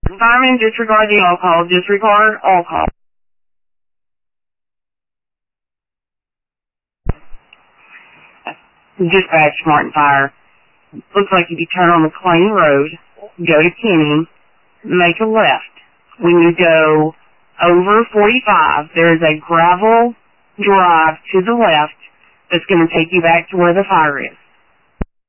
Firemen, disregard the all call. Disregard all call. Dispatch, Martin Fire. Looks like if you turn on McLean Road, go to Kenny, make a left. When you go over 45, there is a gravel drive to the left that's going to take you back to where the fire is.